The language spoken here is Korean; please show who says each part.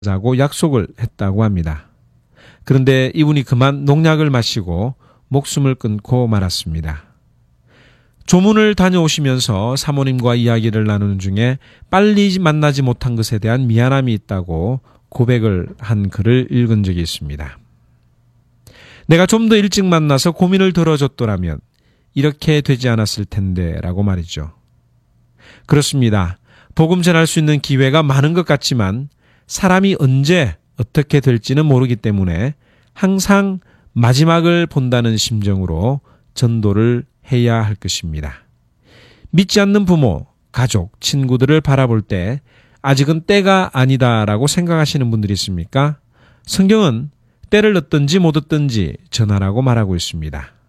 Speaker 1: 자고 약속을 했다고 합니다. 그런데 이분이 그만 농약을 마시고 목숨을 끊고 말았습니다. 조문을 다녀오시면서 사모님과 이야기를 나누는 중에 빨리 만나지 못한 것에 대한 미안함이 있다고 고백을 한 글을 읽은 적이 있습니다. 내가 좀 더 일찍 만나서 고민을 들어줬더라면 이렇게 되지 않았을 텐데 라고 말이죠. 그렇습니다. 복음 전할 수 있는 기회가 많은 것 같지만 사람이 언제 어떻게 될지는 모르기 때문에 항상 마지막을 본다는 심정으로 전도를 해야 할 것입니다. 믿지 않는 부모, 가족, 친구들을 바라볼 때 아직은 때가 아니다라고 생각하시는 분들이 있습니까? 성경은 때를 얻든지 못 얻든지 전하라고 말하고 있습니다.